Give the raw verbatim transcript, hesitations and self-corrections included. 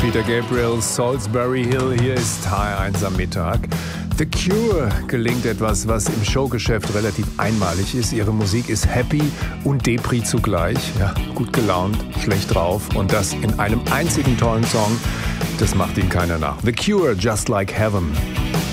Peter Gabriel, Salisbury Hill, hier ist H R eins am Mittag. The Cure gelingt etwas, was im Showgeschäft relativ einmalig ist. Ihre Musik ist happy und Depri zugleich. Ja, gut gelaunt, schlecht drauf und das in einem einzigen tollen Song. Das macht ihnen keiner nach. The Cure, Just Like Heaven.